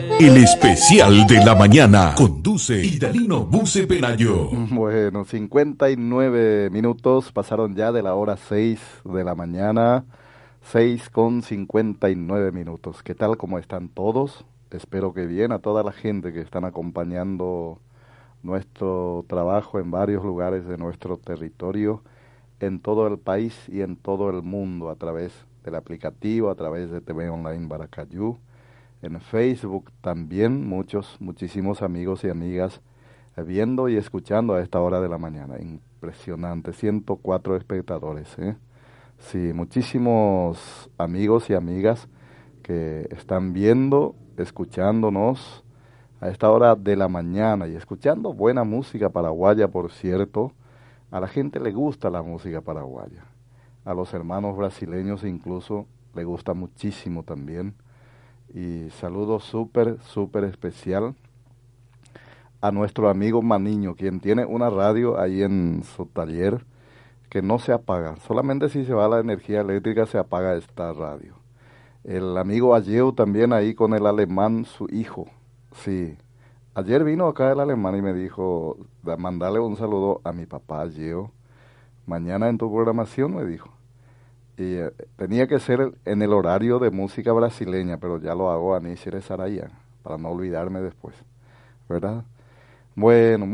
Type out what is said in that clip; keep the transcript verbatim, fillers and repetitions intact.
El especial de la mañana conduce Idalino Buce Pelayo. Bueno, cincuenta y nueve minutos pasaron ya de la hora seis de la mañana, seis con cincuenta y nueve minutos. ¿Qué tal? ¿Cómo están todos? Espero que bien, a toda la gente que están acompañando nuestro trabajo en varios lugares de nuestro territorio, en todo el país y en todo el mundo, a través del aplicativo, a través de T V Online Baracayú, en Facebook también, muchos, muchísimos amigos y amigas eh, viendo y escuchando a esta hora de la mañana. Impresionante, ciento cuatro espectadores, ¿eh? Sí, muchísimos amigos y amigas que están viendo, escuchándonos a esta hora de la mañana y escuchando buena música paraguaya, por cierto. A la gente le gusta la música paraguaya, a los hermanos brasileños incluso le gusta muchísimo también. Y saludo súper, súper especial a nuestro amigo Maniño, quien tiene una radio ahí en su taller que no se apaga, solamente si se va la energía eléctrica se apaga esta radio. El amigo Ayeu también ahí con el alemán, su hijo, sí. Ayer vino acá el alemán y me dijo, mandarle un saludo a mi papá Ayeu, mañana en tu programación, me dijo. Y eh, tenía que ser en el horario de música brasileña, pero ya lo hago a Níshere Saraya, para no olvidarme después, ¿verdad? Bueno,